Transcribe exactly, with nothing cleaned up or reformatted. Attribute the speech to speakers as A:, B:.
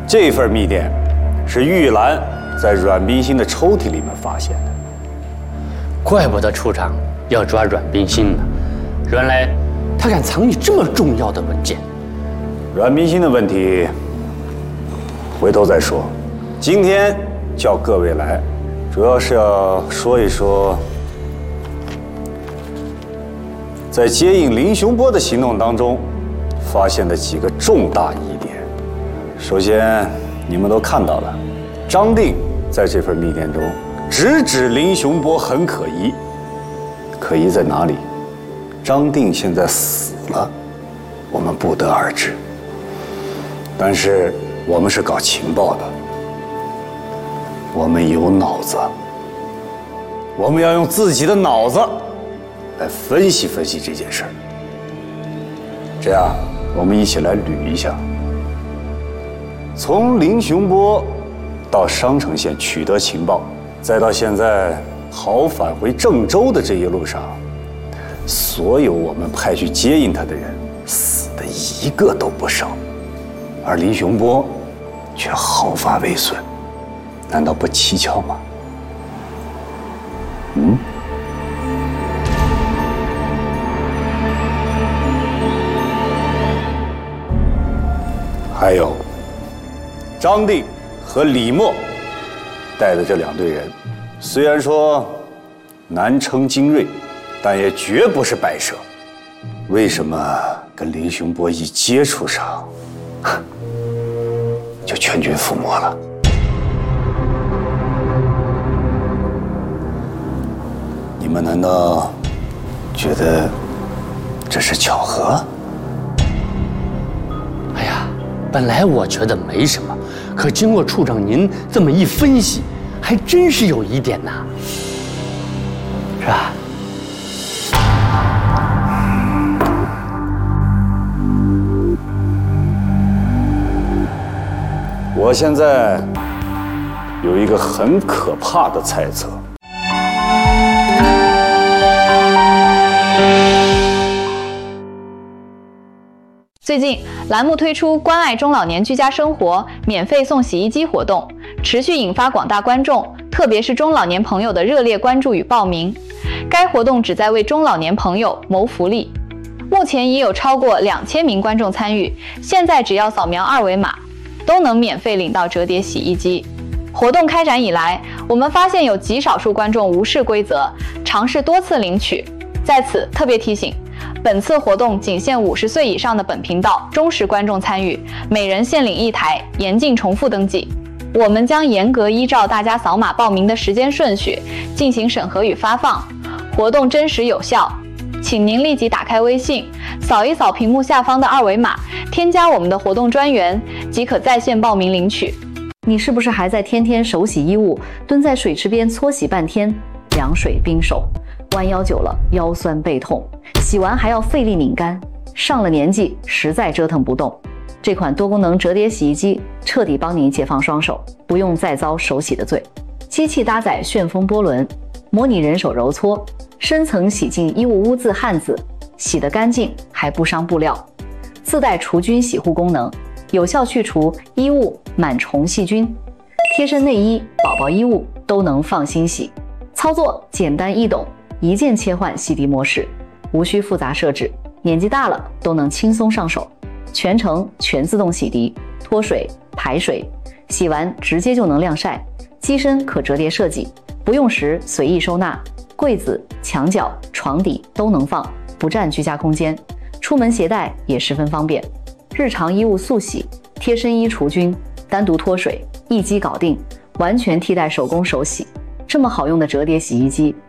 A: 这份密电是玉兰在阮冰心的抽屉里面发现的。
B: 怪不得处长要抓阮冰心呢，原来他敢藏匿这么重要的文件。
A: 阮冰心的问题，回头再说。今天叫各位来，主要是要说一说，在接应林雄波的行动当中，发现的几个重大疑点。首先，你们都看到了，张定在这份密电中直指林雄波很可疑。可疑在哪里？张定现在死了，我们不得而知。但是我们是搞情报的，我们有脑子，我们要用自己的脑子来分析分析这件事儿。这样，我们一起来捋一下，从林雄波到商城县取得情报，再到现在逃返回郑州的这一路上，所有我们派去接应他的人，死的一个都不少，而林雄波却毫发未损，难道不蹊跷吗？嗯？还有张定和李默带的这两队人，虽然说难称精锐，但也绝不是摆设。为什么跟林雄波一接触上，就全军覆没了？你们难道觉得这是巧合？
B: 哎呀，本来我觉得没什么，可经过处长您这么一分析，还真是有疑点呐，是吧？
A: 我现在有一个很可怕的猜测。
C: 最近，栏目推出关爱中老年居家生活免费送洗衣机活动，持续引发广大观众，特别是中老年朋友的热烈关注与报名。该活动旨在为中老年朋友谋福利，目前已有超过两千名观众参与，现在只要扫描二维码，都能免费领到折叠洗衣机。活动开展以来，我们发现有极少数观众无视规则，尝试多次领取。在此特别提醒，本次活动仅限五十岁以上的本频道忠实观众参与，每人限领一台，严禁重复登记。我们将严格依照大家扫码报名的时间顺序进行审核与发放，活动真实有效。请您立即打开微信，扫一扫屏幕下方的二维码，添加我们的活动专员，即可在线报名领取。
D: 你是不是还在天天手洗衣物，蹲在水池边搓洗半天，凉水冰手，弯腰久了腰酸背痛，洗完还要费力拧干，上了年纪实在折腾不动。这款多功能折叠洗衣机彻底帮你解放双手，不用再遭手洗的罪。机器搭载旋风波轮，模拟人手揉搓，深层洗净衣物污渍汗渍，洗得干净还不伤布料。自带除菌洗护功能，有效去除衣物螨虫细菌。贴身内衣、宝宝衣物都能放心洗。操作简单易懂，一键切换洗涤模式，无需复杂设置，年纪大了都能轻松上手。全程全自动洗涤，脱水、排水，洗完直接就能晾晒。机身可折叠设计，不用时随意收纳，柜子、墙角、床底都能放，不占居家空间。出门携带也十分方便。日常衣物速洗，贴身衣除菌，单独脱水，一机搞定，完全替代手工手洗。这么好用的折叠洗衣机，